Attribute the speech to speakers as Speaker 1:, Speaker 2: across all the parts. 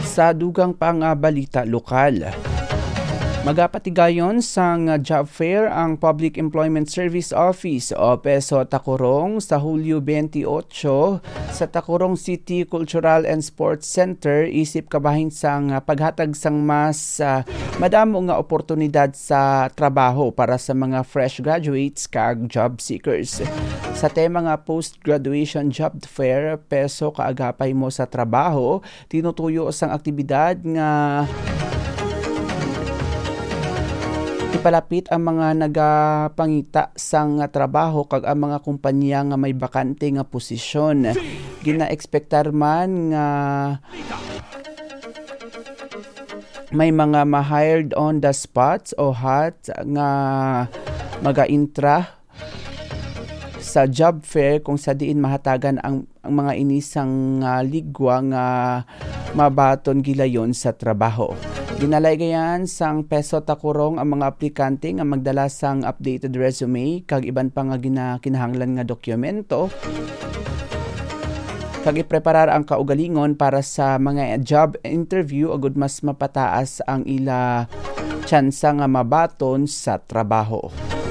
Speaker 1: Sa dugang pang balita lokal, magapatigayon sang job fair ang Public Employment Service Office o PESO Tacurong sa Hulyo 28 sa Tacurong City Cultural and Sports Center isip kabahin sang paghatag sang mas madamo nga oportunidad sa trabaho para sa mga fresh graduates kag job seekers. Sa tema nga post-graduation job fair, PESO kaagapay mo sa trabaho, tinutuyo sang aktibidad nga ipalapit ang mga nagapangita sang trabaho kag ang mga kumpanya nga may bakante nga posisyon. Gina-expectar man nga may mga ma-hired on the spot o hot nga maga-intra sa job fair kung sa diin mahatagan ang mga inisang ligwa nga mabaton gilayon sa trabaho. Ginalaygayan sang PESO Tacurong ang mga aplikante nga magdala sang updated resume kag iban pa nga kinahanglan nga dokumento kag ipreparar ang kaugalingon para sa mga job interview agud mas mapataas ang ila tsansa nga mabaton sa trabaho.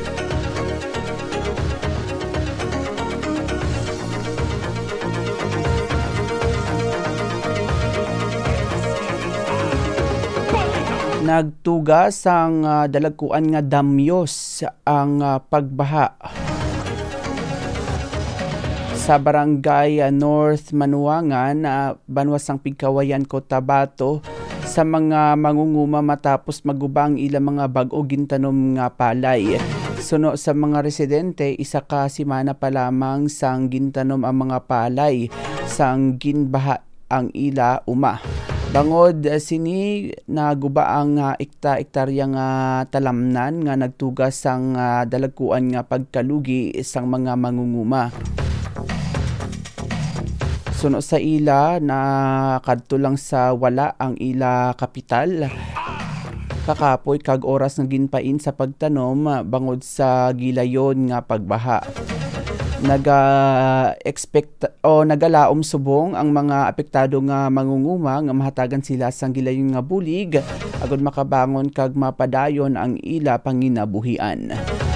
Speaker 1: Nagtugas ang dalagkuan nga damyos ang pagbaha sa barangay North Manuangan, Banwas sang Pigkawayan, Cotabato sa mga mangunguma matapos magubang ilang mga bag-o gintanom nga palay. Suno sa mga residente, isa ka simana pa lamang sang gintanom ang mga palay sang ginbaha ang ila uma. Bangod sini naguba ang ekta-ektarya nga talamnan nga nagtugas sang dalagkuan nga pagkalugi sang mga mangunguma. Suno sa ila na kadto lang sa wala ang ila kapital. Kakapoy kag oras nga ginpain sa pagtanom bangod sa gilayon nga pagbaha. Nagalaom subong ang mga apektado nga mangunguma nga mahatagan sila sang gilayon nga bulig agud makabangon kag mapadayon ang ila panginabuhian.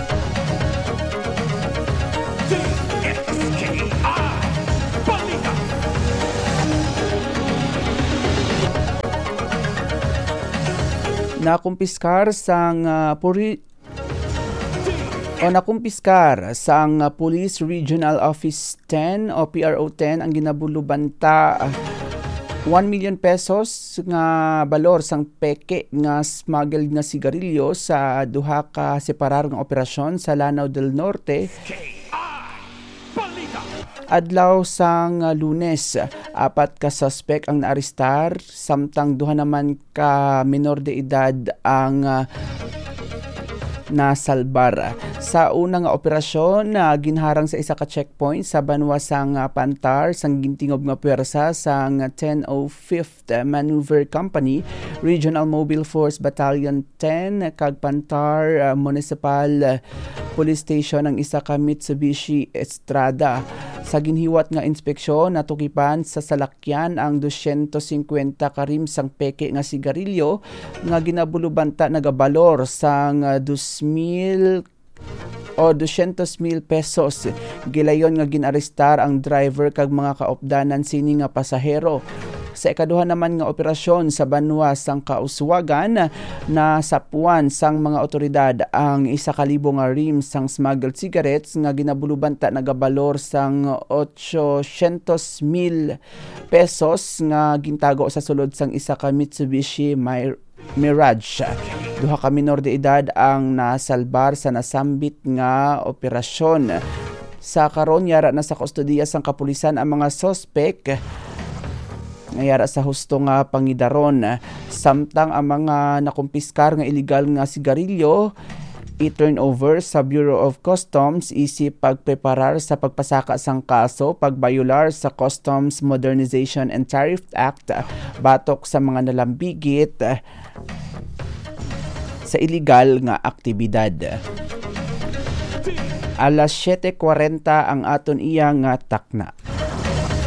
Speaker 1: Nakumpiskar sang Police Regional Office 10 o PRO 10 ang ginabulubanta 1 million pesos nga balor sang peke nga smuggled nga sigarilyo sa duha ka separar nga operasyon sa Lanao del Norte. Adlaw sang Lunes, 4 ka suspect ang naarestar samtang duha naman ka menor de edad ang nasalbar. Sa unang operasyon ginharang sa isa ka checkpoint sa Banwas sang Pantar sang gintingob nga pwersa sang 1005th Maneuver Company, Regional Mobile Force Battalion 10 kag Pantar Municipal Police Station ang isa ka Mitsubishi Estrada. Sa ginhiwat nga inspeksyon natukipan sa salakyan ang 250 karim sang peke nga sigarilyo nga ginabulubanta nagabalor sang 200,000 pesos. Gilayon nga ginarestar ang driver kag mga kaopdanan sini nga pasahero. Sa ikaduha naman nga operasyon sa Banwas sang Kauswagan na sapuan sang mga otoridad ang 1,000 nga rim sang smuggled cigarettes nga ginabulubanta nagabalor sang 800,000 pesos nga gintago sa sulod sang isa ka Mitsubishi Mirage. Duha ka minor de edad ang nasalbar sa nasambit nga operasyon. Sa karon yara na sa kustodiya sang kapulisan ang mga suspect ngayara sa husto nga pangidaron. Samtang ang mga nakumpiskar nga illegal nga sigarilyo i-turn over sa Bureau of Customs isip pagpreparar sa pagpasaka sang kaso pagbayular sa Customs Modernization and Tariff Act batok sa mga nalambigit sa illegal nga aktibidad. Alas 7:40 ang aton iya nga takna.